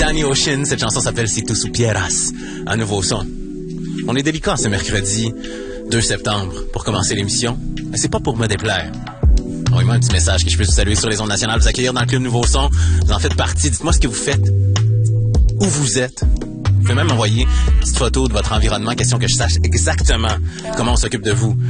Danny Ocean, cette chanson s'appelle Si tu supieras, un nouveau son. On est délicat ce mercredi 2 septembre pour commencer l'émission, mais c'est pas pour me déplaire. Envoyez-moi un petit message que je puisse vous saluer sur les ondes nationales, vous accueillir dans le club Nouveau Son. Vous en faites partie, dites-moi ce que vous faites, où vous êtes. Vous pouvez même envoyer une petite photo de votre environnement, question que je sache exactement comment on s'occupe de vous